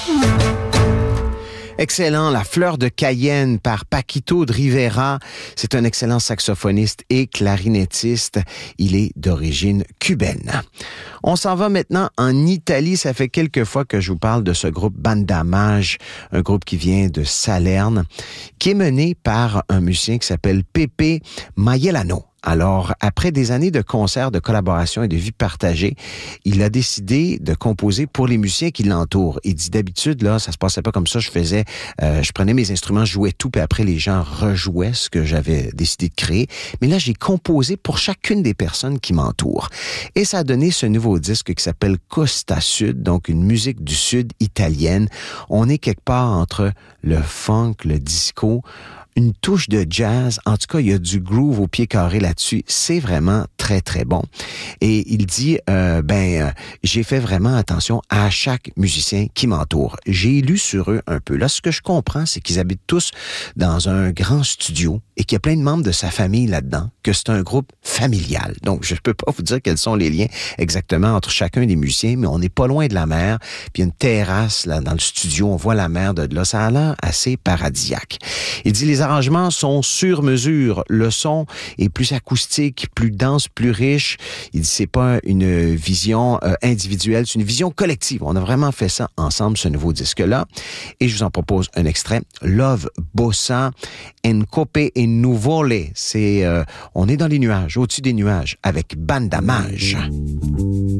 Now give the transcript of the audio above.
Excellent, La fleur de Cayenne par Paquito de Rivera. C'est un excellent saxophoniste et clarinettiste. Il est d'origine cubaine. On s'en va maintenant en Italie. Ça fait quelques fois que je vous parle de ce groupe Banda Mage, un groupe qui vient de Salerne, qui est mené par un musicien qui s'appelle Pepe Maiellano. Alors, après des années de concerts, de collaboration et de vie partagée, il a décidé de composer pour les musiciens qui l'entourent. Il dit d'habitude, là, ça se passait pas comme ça. Je prenais mes instruments, je jouais tout, puis après les gens rejouaient ce que j'avais décidé de créer. Mais là, j'ai composé pour chacune des personnes qui m'entourent. Et ça a donné ce nouveau disque qui s'appelle Costa Sud, donc une musique du sud italienne. On est quelque part entre le funk, le disco, une touche de jazz. En tout cas, il y a du groove au pied carré là-dessus. C'est vraiment très, très bon. Et il dit, j'ai fait vraiment attention à chaque musicien qui m'entoure. J'ai lu sur eux un peu. Là, ce que je comprends, c'est qu'ils habitent tous dans un grand studio et qu'il y a plein de membres de sa famille là-dedans, que c'est un groupe familial. Donc, je ne peux pas vous dire quels sont les liens exactement entre chacun des musiciens, mais on n'est pas loin de la mer. Puis il y a une terrasse là dans le studio, on voit la mer de là. Ça a l'air assez paradisiaque. Il dit, les arrangements sont sur mesure. Le son est plus acoustique, plus dense, plus riche. Il dit, c'est pas une vision individuelle, c'est une vision collective. On a vraiment fait ça ensemble, ce nouveau disque-là. Et je vous en propose un extrait. Love Bossa en Cope e Nuvole. C'est, on est dans les nuages, au-dessus des nuages, avec Banda Mage.